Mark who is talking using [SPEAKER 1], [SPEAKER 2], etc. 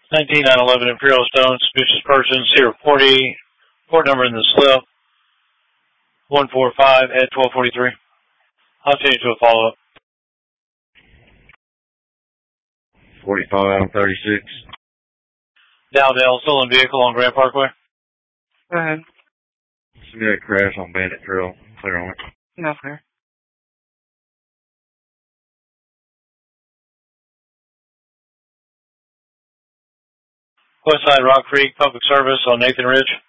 [SPEAKER 1] 19911 Imperial Stone, suspicious person, Sierra 40, port number in the slip, 145 at 1243. I'll change to a follow-up.
[SPEAKER 2] 4536.
[SPEAKER 1] Dowdell, stolen vehicle on Grand Parkway.
[SPEAKER 3] Go ahead.
[SPEAKER 2] See that crash on Bandit Trail. Clear on it.
[SPEAKER 3] No, clear.
[SPEAKER 1] Westside Rock Creek, public service on Nathan Ridge.